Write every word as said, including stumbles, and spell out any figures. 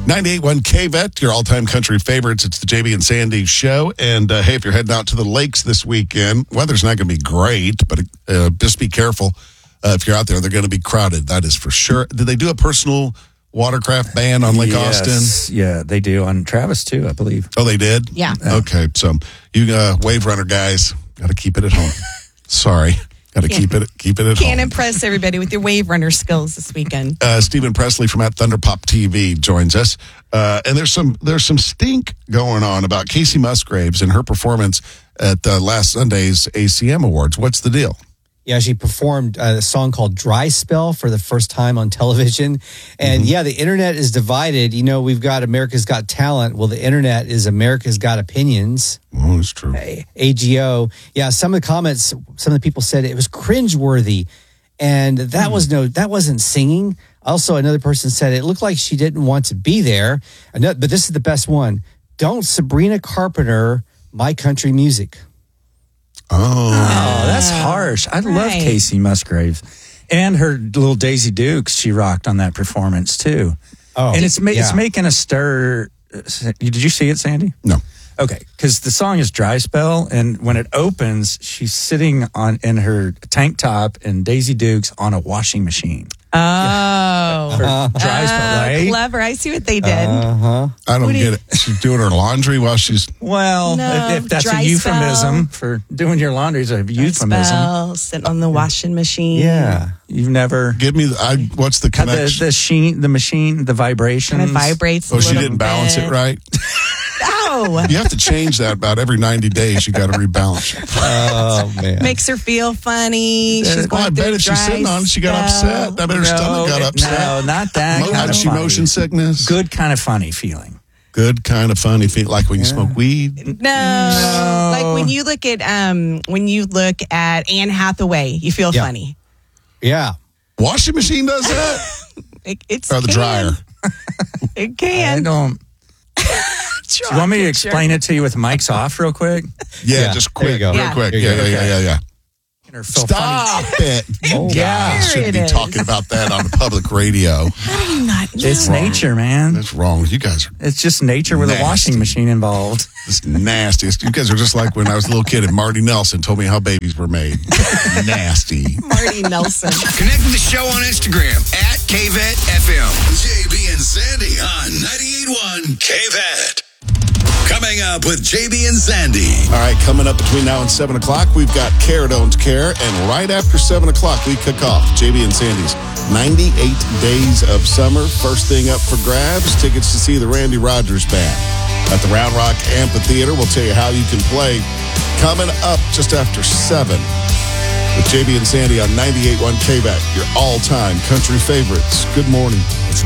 ninety-eight point one K V E T, your all-time country favorites. It's the J B and Sandy show. And, uh, hey, if you're heading out to the lakes this weekend, weather's not going to be great, but uh, just be careful. Uh, if you're out there, they're going to be crowded. That is for sure. Did they do a personal watercraft ban on Lake yes. Austin? Yeah, they do. On Travis, too, I believe. Oh, they did? Yeah. Okay, so you uh, wave runner guys, got to keep it at home. Sorry. Got to keep it keep it at Can't home. impress everybody with your wave runner skills this weekend. Uh, Stephen Presley from at Thunderpop T V joins us, uh, and there's some there's some stink going on about Casey Musgraves and her performance at uh, last Sunday's A C M Awards. What's the deal? Yeah, she performed a song called Dry Spell for the first time on television. And mm-hmm. yeah, the internet is divided. You know, we've got America's Got Talent. Well, the internet is America's Got Opinions. Oh, it's true. A G O. Yeah, some of the comments, some of the people said it was cringeworthy. And that mm. was no, that wasn't singing. Also, another person said it looked like she didn't want to be there. Another, but this is the best one. Don't Sabrina Carpenter my country music. Oh. oh, that's harsh. I right. love Casey Musgraves. And her little Daisy Dukes she rocked on that performance, too. Oh, and it's, ma- yeah. it's making a stir. Did you see it, Sandy? No. Okay, because the song is Dry Spell, and when it opens, she's sitting on in her tank top and Daisy Dukes on a washing machine. Oh. For dry spell, right? Uh, clever. I see what they did. Uh-huh. I don't What do get you- it. She's doing her laundry while she's... Well, No, if, if that's dry a euphemism spell. for doing your laundry, is a euphemism. Spell, sitting on the washing machine. Yeah. You've never Give me... The, I, what's the had the, connection? the sheen, the machine, the vibrations. Kind of vibrates. oh, a she little didn't balance bit. it right? Oh. You have to change that about every ninety days. You got to rebalance it. Oh, man. Makes her feel funny. She's Well, going I through bet a if she's dry sitting on it, she got spell. upset. I bet her stomach got it- upset. No, not that Mo- kind had of she funny. motion sickness? Good kind of funny feeling. Good kind of funny feel, like when you smoke weed. No. No. Like when you look at um when you look at Anne Hathaway, you feel Yeah. funny. Yeah. Washing machine does that? It, it's Or the can. dryer? It I can. don't. Do you want me to explain it to you with mics off real quick? Yeah, Yeah, just there you quick, go. real Yeah. quick. There you Yeah, go. yeah, yeah, yeah, yeah. Or feel Stop it. You Oh, guys yeah. shouldn't be There it talking is. about that on the public radio. I'm not. funny. It's no. nature, man. That's wrong. You guys are It's just nature with Nasty. a washing machine involved. just nasty. You guys are just like when I was a little kid and Marty Nelson told me how babies were made. Nasty. Marty Nelson. Connect with the show on Instagram at K V E T F M. J B and Sandy on ninety-eight point one K V E T. Coming up with J B and Sandy. All right, coming up between now and seven o'clock, we've got Care Don't Care. And right after seven o'clock, we kick off J B and Sandy's ninety-eight Days of Summer. First thing up for grabs, tickets to see the Randy Rogers Band at the Round Rock Amphitheater. We'll tell you how you can play. Coming up just after seven with J B and Sandy on ninety-eight point one K V E T, your all-time country favorites. Good morning. It's